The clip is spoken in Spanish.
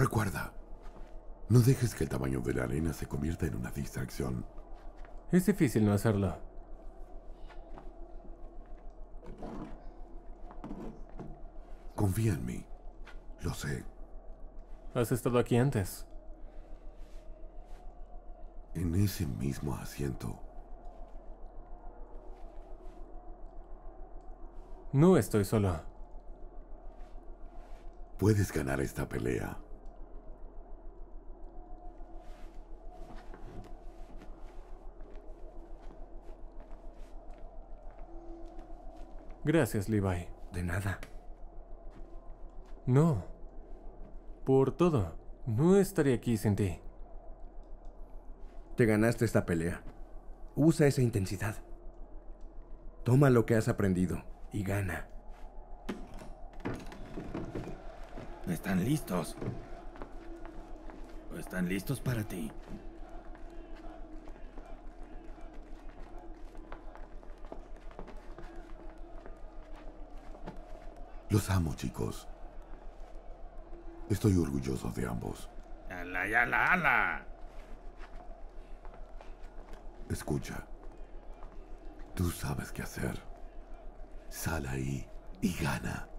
Recuerda, no dejes que el tamaño de la arena se convierta en una distracción. Es difícil no hacerlo. Confía en mí. Lo sé. ¿Has estado aquí antes? En ese mismo asiento. No estoy solo. Puedes ganar esta pelea. Gracias, Levi. De nada. No. Por todo. No estaré aquí sin ti. Te ganaste esta pelea. Usa esa intensidad. Toma lo que has aprendido y gana. ¿Están listos? ¿O están listos para ti? Los amo, chicos. Estoy orgulloso de ambos. ¡Ala, ala, ala! Escucha. Tú sabes qué hacer. Sal ahí y gana.